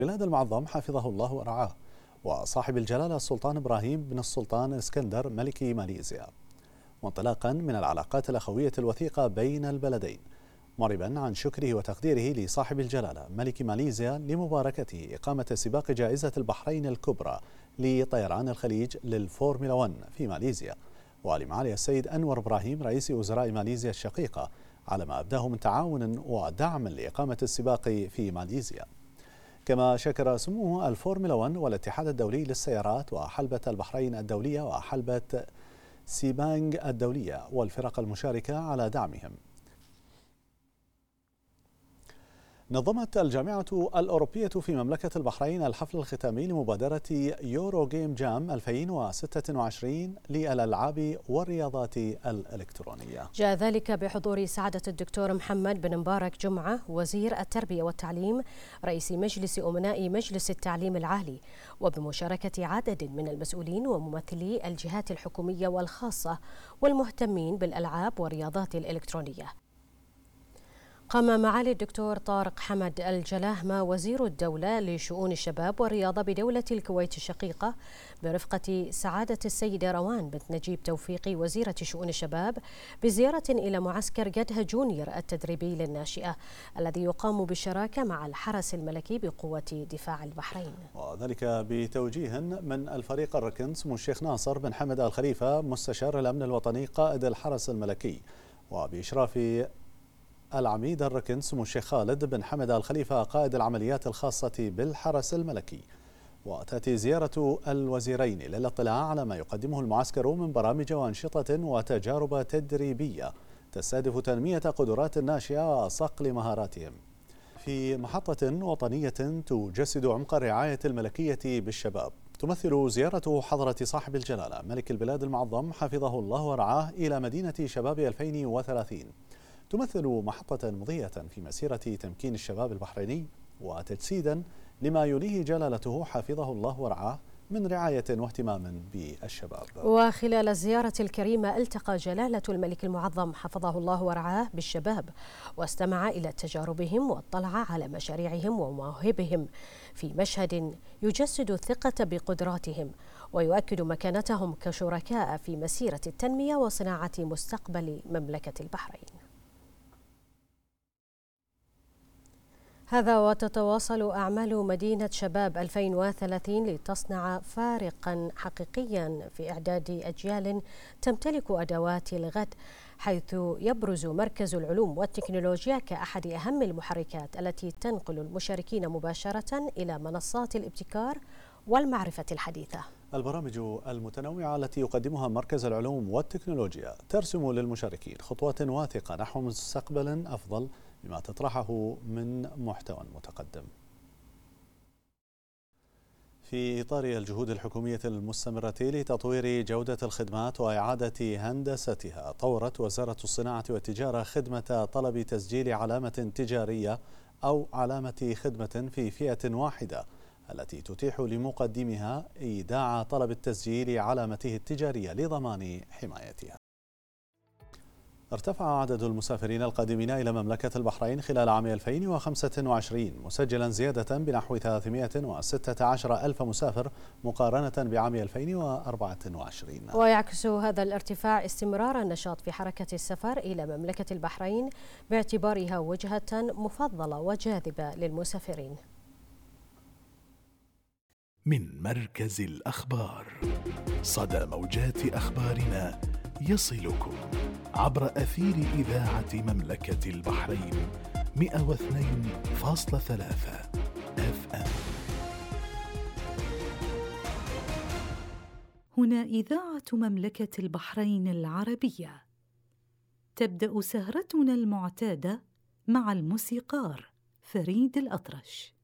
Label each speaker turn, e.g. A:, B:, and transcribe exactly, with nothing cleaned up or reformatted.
A: البلاد المعظم حفظه الله ورعاه، وصاحب الجلالة السلطان إبراهيم بن السلطان الإسكندر ملك ماليزيا، وانطلاقا من العلاقات الأخوية الوثيقة بين البلدين، معربا عن شكره وتقديره لصاحب الجلالة ملك ماليزيا لمباركته إقامة سباق جائزة البحرين الكبرى لطيران الخليج للفورمولا واحد في ماليزيا، ولمعالي السيد أنور إبراهيم رئيس وزراء ماليزيا الشقيقة على ما أبداه من تعاون ودعم لإقامة السباق في ماليزيا. كما شكر سموه الفورمولا واحد والاتحاد الدولي للسيارات وحلبة البحرين الدولية وحلبة سيبانغ الدولية والفرق المشاركة على دعمهم. نظمت الجامعة الأوروبية في مملكة البحرين الحفل الختامي لمبادرة يورو جيم جام ألفين وستة وعشرين للألعاب والرياضات الإلكترونية.
B: جاء ذلك بحضور سعادة الدكتور محمد بن مبارك جمعة وزير التربية والتعليم رئيس مجلس أمناء مجلس التعليم العالي، وبمشاركة عدد من المسؤولين وممثلي الجهات الحكومية والخاصة والمهتمين بالألعاب والرياضات الإلكترونية. قام معالي الدكتور طارق حمد الجلاهمة وزير الدولة لشؤون الشباب والرياضة بدولة الكويت الشقيقة برفقة سعادة السيدة روان بنت نجيب توفيقي وزيرة شؤون الشباب بزيارة إلى معسكر قدها جونيور التدريبي للناشئة الذي يقام بالشراكة مع الحرس الملكي بقوة دفاع البحرين،
A: وذلك بتوجيه من الفريق الركن سمو الشيخ ناصر بن حمد آل خليفة مستشار الأمن الوطني قائد الحرس الملكي، وبإشراف العميد الركن سمو الشيخ خالد بن حمد آل خليفة قائد العمليات الخاصة بالحرس الملكي. وتأتي زيارة الوزيرين للاطلاع على ما يقدمه المعسكر من برامج وأنشطة وتجارب تدريبية تستهدف تنمية قدرات الناشئة وصقل مهاراتهم في محطة وطنية تجسد عمق الرعاية الملكية بالشباب. تمثل زيارة حضرة صاحب الجلالة ملك البلاد المعظم حفظه الله ورعاه إلى مدينة شباب ألفين وثلاثين تمثل محطة مضية في مسيرة تمكين الشباب البحريني وتجسيدا لما يليه جلالته حفظه الله ورعاه من رعاية واهتمام بالشباب.
B: وخلال الزيارة الكريمة التقى جلالة الملك المعظم حفظه الله ورعاه بالشباب واستمع إلى تجاربهم واطلع على مشاريعهم ومواهبهم في مشهد يجسد الثقة بقدراتهم ويؤكد مكانتهم كشركاء في مسيرة التنمية وصناعة مستقبل مملكة البحرين. هذا وتتواصل أعمال مدينة شباب ألفين وثلاثين لتصنع فارقا حقيقيا في إعداد أجيال تمتلك أدوات الغد، حيث يبرز مركز العلوم والتكنولوجيا كأحد أهم المحركات التي تنقل المشاركين مباشرة إلى منصات الابتكار والمعرفة الحديثة.
A: البرامج المتنوعة التي يقدمها مركز العلوم والتكنولوجيا ترسم للمشاركين خطوات واثقة نحو مستقبل أفضل بما تطرحه من محتوى متقدم. في إطار الجهود الحكومية المستمرة لتطوير جودة الخدمات وإعادة هندستها، طورت وزارة الصناعة والتجارة خدمة طلب تسجيل علامة تجارية أو علامة خدمة في فئة واحدة التي تتيح لمقدمها إيداع طلب التسجيل علامته التجارية لضمان حمايتها. ارتفع عدد المسافرين القادمين إلى مملكة البحرين خلال عام ألفين وخمسة وعشرين مسجلا زيادة بنحو ثلاثمائة وستة عشر ألف مسافر مقارنة بعام ألفين وأربعة وعشرين.
B: ويعكس هذا الارتفاع استمرار النشاط في حركة السفر إلى مملكة البحرين باعتبارها وجهة مفضلة وجاذبة للمسافرين.
C: من مركز الأخبار صدى موجات أخبارنا يصلكم عبر أثير إذاعة مملكة البحرين مئة واثنين فاصلة ثلاثة اف ام.
D: هنا إذاعة مملكة البحرين العربية. تبدأ سهرتنا المعتادة مع الموسيقار فريد الأطرش.